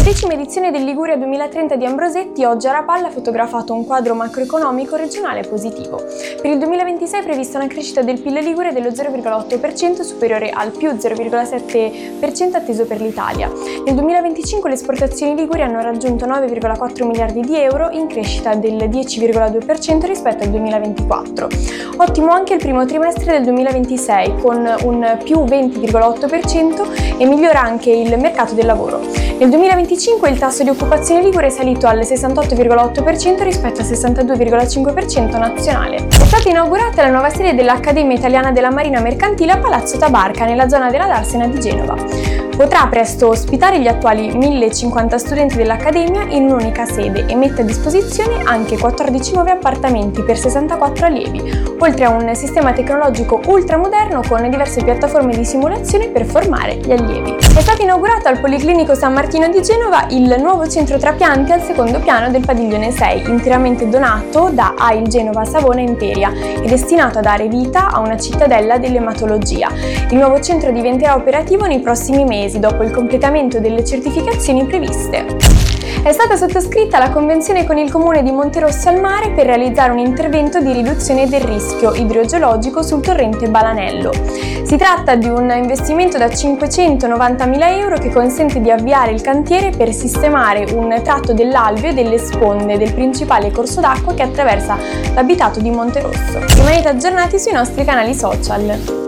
10ª edizione del Liguria 2030 di Ambrosetti, oggi a Rapalla ha fotografato un quadro macroeconomico regionale positivo. Per il 2026 è prevista una crescita del PIL ligure dello 0,8%, superiore al più 0,7% atteso per l'Italia. Nel 2025 le esportazioni liguri hanno raggiunto 9,4 miliardi di euro, in crescita del 10,2% rispetto al 2024. Ottimo anche il primo trimestre del 2026, con un più 20,8%, e migliora anche il mercato del lavoro. Nel 2025 il tasso di occupazione ligure è salito al 68,8% rispetto al 62,5% nazionale. È stata inaugurata la nuova sede dell'Accademia Italiana della Marina Mercantile a Palazzo Tabarca, nella zona della Darsena di Genova. Potrà presto ospitare gli attuali 1050 studenti dell'Accademia in un'unica sede e mette a disposizione anche 14 nuovi appartamenti per 64 allievi, oltre a un sistema tecnologico ultramoderno con diverse piattaforme di simulazione per formare gli allievi. È stato inaugurato al Policlinico San Martino di Genova il nuovo centro trapianti al secondo piano del padiglione 6, interamente donato da AIL Genova Savona Imperia e destinato a dare vita a una cittadella dell'ematologia. Il nuovo centro diventerà operativo nei prossimi mesi, dopo il completamento delle certificazioni previste. È stata sottoscritta la convenzione con il comune di Monterosso al Mare per realizzare un intervento di riduzione del rischio idrogeologico sul torrente Balanello. Si tratta di un investimento da 590.000 euro che consente di avviare il cantiere per sistemare un tratto dell'alveo e delle sponde del principale corso d'acqua che attraversa l'abitato di Monterosso. Rimanete aggiornati sui nostri canali social.